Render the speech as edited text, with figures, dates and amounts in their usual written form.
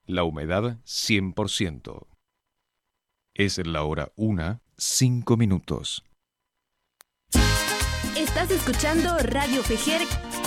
La humedad 100%. Es la hora 1:05. Estás escuchando Radio Fejer